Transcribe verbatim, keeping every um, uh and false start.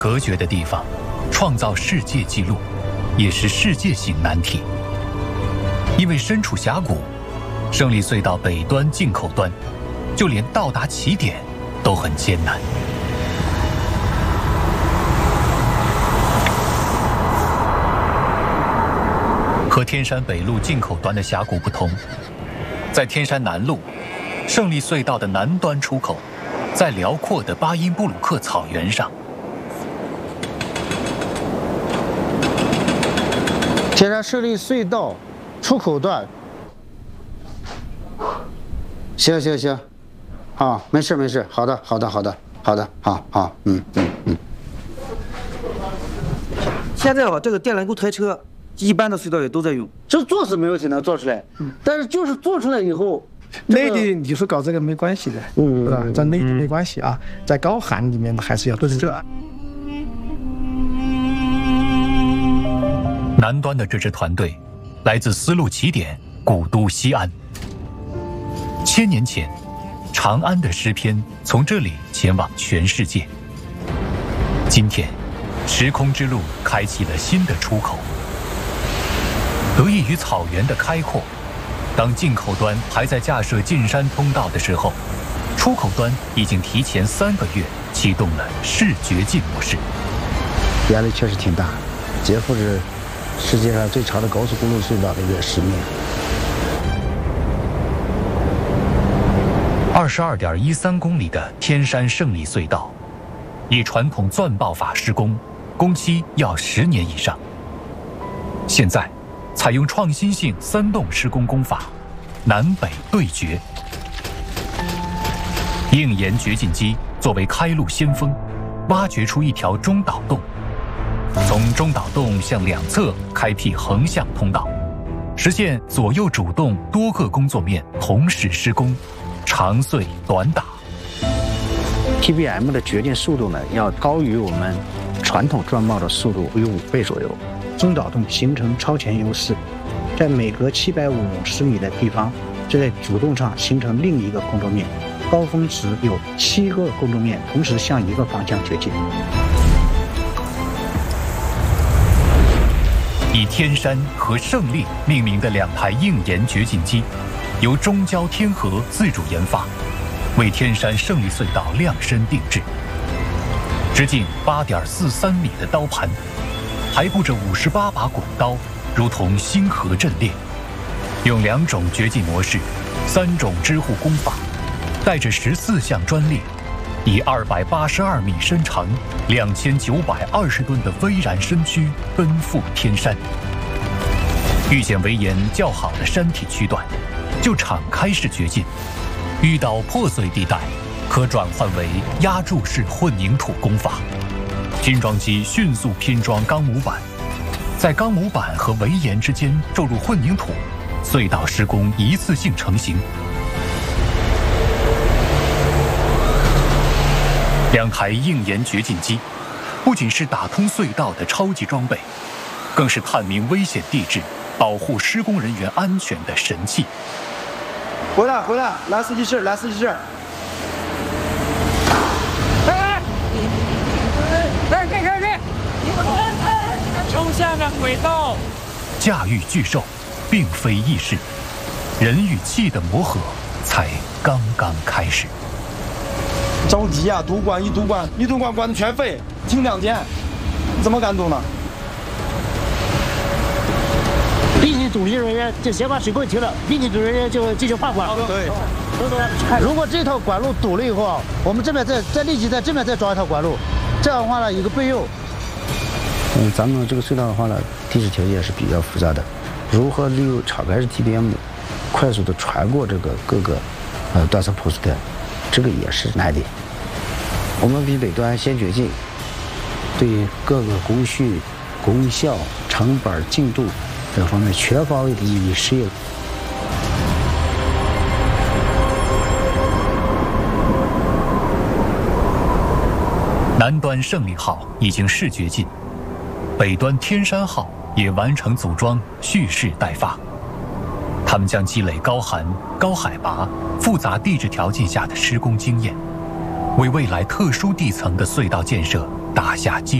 隔绝的地方，创造世界纪录，也是世界性难题。因为身处峡谷，胜利隧道北端进口端，就连到达起点都很艰难。和天山北路进口端的峡谷不同，在天山南路，胜利隧道的南端出口，在辽阔的巴音布鲁克草原上。 天山胜利隧道出口段，行行行，啊，没事没事，好的好的好的好的，好好，嗯嗯嗯。 现在啊，这个电缆沟抬车，一般的隧道也都在用。 这做是没问题能做出来，嗯，但是就是做出来以后， 内地你说搞这个没关系的， 嗯， 是吧？在内地没关系啊，在高寒里面还是要都是这。 南端的这支团队来自丝路起点古都西安。千年前，长安的诗篇从这里前往全世界。今天，时空之路开启了新的出口。得益于草原的开阔，当进口端还在架设进山通道的时候，出口端已经提前三个月启动了视觉进模式。 压力确实挺大，肩负着世界上最长的高速公路隧道的一个使命。 二十二点一三公里的天山胜利隧道，以传统钻爆法施工，工期要十年以上。现在，采用创新性三洞施工工法，南北对决。硬岩掘进机作为开路先锋，挖掘出一条中导洞。从中导洞向两侧开辟横向通道，实现左右主动多个工作面同时施工，长隧短打。 T B M 的掘进速度呢，要高于我们传统钻爆的速度有五倍左右。中导洞形成超前优势，在每隔七百五十米的地方，就在主洞上形成另一个工作面，高峰时有七个工作面同时向一个方向掘进。 以天山和胜利命名的两台硬岩掘进机，由中交天河自主研发，为天山胜利隧道量身定制。直径八点四三米的刀盘，排布着五十八把拱刀，如同星河阵列。用两种掘进模式，三种支护工法，带着十四项专列，以二百八十二米身长、两千九百二十吨的巍然身躯奔赴天山。遇见围岩较好的山体区段，就敞开式掘进；遇到破碎地带，可转换为压铸式混凝土工法。拼装机迅速拼装钢模板，在钢模板和围岩之间注入混凝土，隧道施工一次性成型。两台硬岩掘进机，不仅是打通隧道的超级装备，更是探明危险地质、保护施工人员安全的神器。 回来，回来，来司机室，来司机室。 哎哎，这这这，冲下了轨道。 驾驭巨兽，并非易事，人与气的磨合才刚刚开始。 着急啊！堵管一堵管，一堵管管子全废，停两天，怎么敢堵呢？ 立即阻力人员就先把水泵停了，立即阻力人员就进行换管。 对。 如果这套管路堵了以后，我们这边再再立即在这边再装一条管路，这样的话呢，有个备用。 嗯，咱们这个隧道的话呢，地质条件是比较复杂的，如何利用敞开式 T B M 快速的穿过这个各个呃断层破碎带，这个也是难点。我们比北端先掘进，对各个工序、功效、成本、进度等方面全方位的一一适应。 南端胜利号已经试掘进，北端天山号也完成组装，蓄势待发。他们将积累高寒、高海拔、复杂地质条件下的施工经验，为未来特殊地层的隧道建设打下基